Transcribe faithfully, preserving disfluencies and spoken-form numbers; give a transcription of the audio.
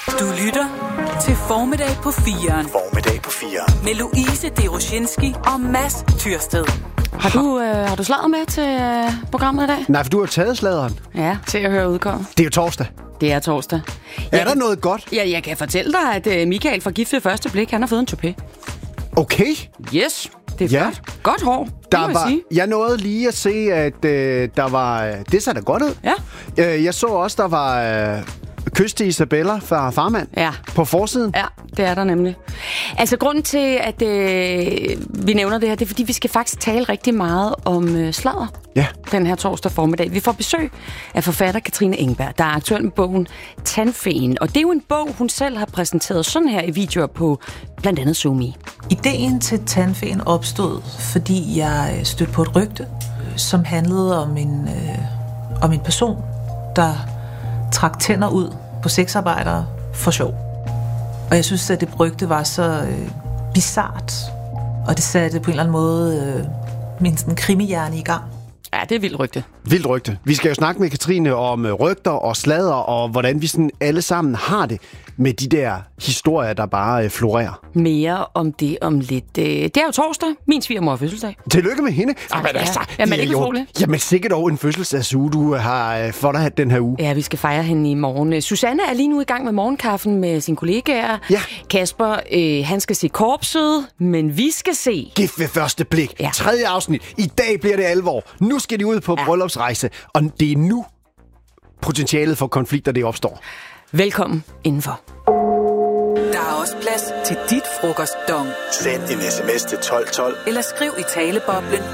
Du lytter til Formiddag på firen. Formiddag på firen. Med Louise Deroshinski og Mads Tyrsted. Har du, øh, har du sladder med til øh, programmet i dag? Nej, for du har taget sladderen. Ja, til at høre udkommet. Det er jo torsdag. Det er torsdag. Er jeg, der noget godt? Ja, jeg kan fortælle dig, at øh, Michael fra Gift ved første blik, han har fået en toupé. Okay. Yes, det er Ja. flot. Godt hår, det Der må jeg var, sige. jeg nåede lige at se, at øh, der var... Det ser da godt ud. Ja. Øh, jeg så også, der var øh, kys til Isabella fra Farmand Ja. på forsiden. Ja, det er der nemlig. Altså, grunden til, at øh, vi nævner det her, det er, fordi vi skal faktisk tale rigtig meget om øh, sladder Ja. den her torsdag formiddag. Vi får besøg af forfatter Katrine Engberg, der er aktuel med bogen Tandfeen. Og det er jo en bog, hun selv har præsenteret sådan her i videoer på blandt andet Zoomi. Ideen til Tandfeen opstod, fordi jeg stødte på et rygte, som handlede om en, øh, om en person, der trak tænder ud på sexarbejdere for sjov. Og jeg synes, at det rygte var så øh, bizart, og det satte på en eller anden måde øh, min sådan krimihjerne i gang. Ja, det er vildt rygte. Vildt rygte. Vi skal jo snakke med Katrine om øh, rygter og sladder, og hvordan vi sådan alle sammen har det med de der historier, der bare øh, florerer. Mere om det om lidt. Øh, det er jo torsdag. Min svigermor har fødselsdag. Tillykke med hende. Ja. Jamen, altså, Jamen, det er ikke jo- utroligt. Jamen, sikkert over en fødselsdagsuge, du har øh, for dig den her uge. Ja, vi skal fejre hende i morgen. Susanne er lige nu i gang med morgenkaffen med sine kollegaer. Ja. Kasper, øh, han skal se Korpset, men vi skal se... Gift ved første blik. Ja. Tredje afsnit. I dag bliver det alvor. Nu skal de ud på Ja. bryllupsrejse, og det er nu potentialet for konflikter, det opstår. Velkommen indenfor. Der er også plads til dit frokostdong. Send en sms til tolv tolv. Eller skriv i taleboblen